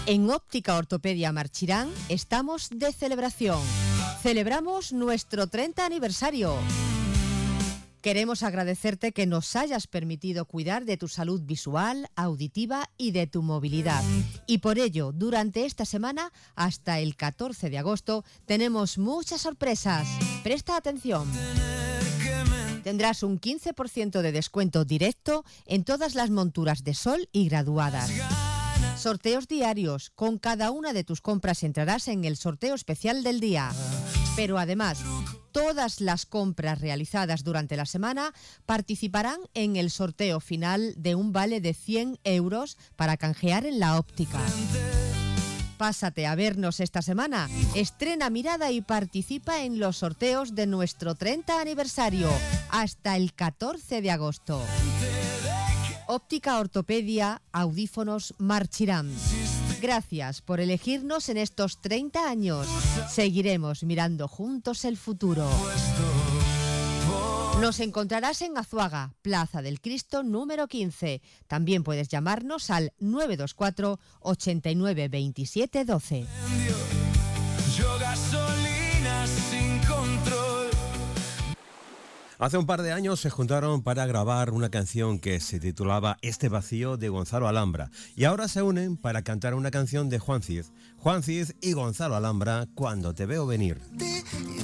En Óptica Ortopedia Marchirán estamos de celebración. Celebramos nuestro 30 aniversario. Queremos agradecerte que nos hayas permitido cuidar de tu salud visual, auditiva y de tu movilidad. Y por ello, durante esta semana, hasta el 14 de agosto, tenemos muchas sorpresas. Presta atención. Tendrás un 15% de descuento directo en todas las monturas de sol y graduadas. Sorteos diarios. Con cada una de tus compras entrarás en el sorteo especial del día. Pero además, todas las compras realizadas durante la semana participarán en el sorteo final de un vale de 100 euros para canjear en la óptica. Pásate a vernos esta semana, estrena mirada y participa en los sorteos de nuestro 30 aniversario hasta el 14 de agosto. Óptica Ortopedia Audífonos Marchirán. Gracias por elegirnos en estos 30 años. Seguiremos mirando juntos el futuro. Nos encontrarás en Azuaga, Plaza del Cristo número 15. También puedes llamarnos al 924 89 27 12. Yo gasolina sin control. Hace un par de años se juntaron para grabar una canción que se titulaba Este vacío de Gonzalo Alhambra y ahora se unen para cantar una canción de Juan Cid y Gonzalo Alhambra, Cuando te veo venir. Y